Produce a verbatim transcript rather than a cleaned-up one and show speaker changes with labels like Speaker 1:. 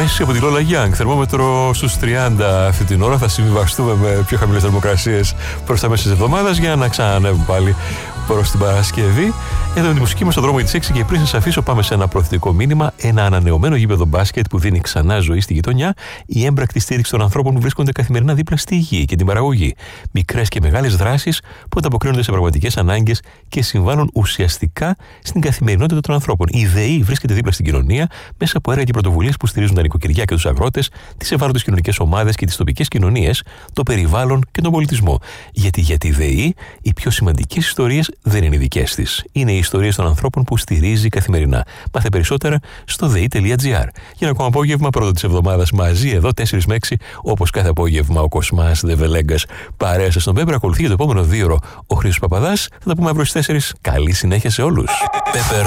Speaker 1: Μέση από τη Λόλα Γιάνγκ. Θερμόμετρο στους τριάντα αυτή την ώρα. Θα συμβιβαστούμε με πιο χαμηλές θερμοκρασίες προς τα μέσα της εβδομάδας για να ξανανεύουμε πάλι προς την Παρασκευή. Εδώ είναι η μουσική μας στον δρόμο της έξι και πριν σας αφήσω πάμε σε ένα προθετικό μήνυμα. Ένα ανανεωμένο γήπεδο μπάσκετ που δίνει ξανά ζωή στη γειτονιά. Η έμπρακτη στήριξη των ανθρώπων που βρίσκονται καθημερινά δίπλα στη γη και την παραγωγή. Μικρές και μεγάλες δράσεις που ανταποκρίνονται σε πραγματικές ανάγκες και συμβάλλουν ουσιαστικά στην καθημερινότητα των ανθρώπων. Η ΔΕΗ βρίσκεται δίπλα στην κοινωνία μέσα από έργα και πρωτοβουλίες που στηρίζουν τα νοικοκυριά και τους αγρότες, τις ευάλωτες κοινωνικές ομάδες και τις τοπικές κοινωνίες, το περιβάλλον και τον πολιτισμό. Γιατί για τη ΔΕΗ οι πιο σημαντικές ιστορίες δεν είναι οι δικές της. Είναι οι ιστορίες των ανθρώπων που στηρίζει καθημερινά. Μάθε περισσότερα στο δε ι τελεία τζι άρ. Για ένα ακόμα απόγευμα πρώτα της εβδομάδας μαζί εδώ τέσσερα με έξι, όπως κάθε απόγευμα ο Κοσμάς Δεβελέγκας παρέα σας στον Πέπερ. Ακολουθεί για το επόμενο δύο ώρο ο Χρήστος Παπαδάς. Θα τα πούμε αύριο στις τέσσερις. Καλή συνέχεια σε όλους.